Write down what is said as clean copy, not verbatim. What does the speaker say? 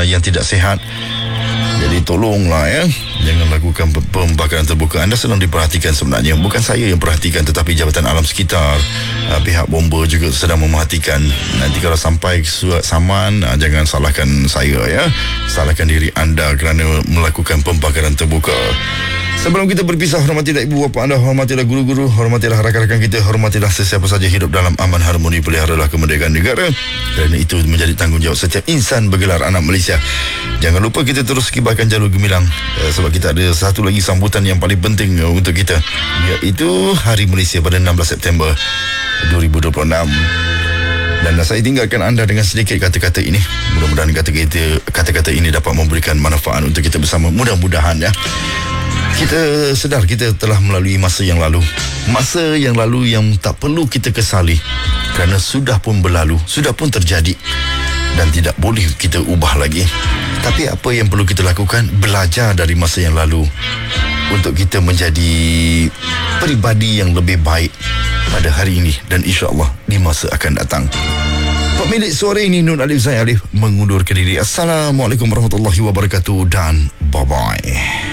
yang tidak sihat. Jadi tolonglah jangan lakukan pembakaran terbuka. Anda sedang diperhatikan sebenarnya. Bukan saya yang perhatikan, tetapi Jabatan Alam Sekitar, pihak bomba juga sedang memerhatikan. Nanti kalau sampai surat saman, jangan salahkan saya salahkan diri anda kerana melakukan pembakaran terbuka. Sebelum kita berpisah, hormatilah ibu bapa anda, hormatilah guru-guru, hormatilah rakan-rakan kita, hormatilah sesiapa saja hidup dalam aman harmoni, peliharalah kemerdekaan negara. Kerana itu menjadi tanggungjawab setiap insan bergelar anak Malaysia. Jangan lupa kita terus kibarkan jalur gemilang, sebab kita ada satu lagi sambutan yang paling penting untuk kita, iaitu Hari Malaysia pada 16 September 2026. Dan saya tinggalkan anda dengan sedikit kata-kata ini. Mudah-mudahan kata-kata ini dapat memberikan manfaat untuk kita bersama. Mudah-mudahan kita sedar kita telah melalui masa yang lalu yang tak perlu kita kesali, kerana sudah pun berlalu, sudah pun terjadi dan tidak boleh kita ubah lagi. Tapi apa yang perlu kita lakukan, belajar dari masa yang lalu untuk kita menjadi peribadi yang lebih baik pada hari ini dan insya-Allah di masa akan datang. Pemilik suara ini Nur Alif Zain Alif mengundurkan diri. Assalamualaikum warahmatullahi wabarakatuh dan bye-bye.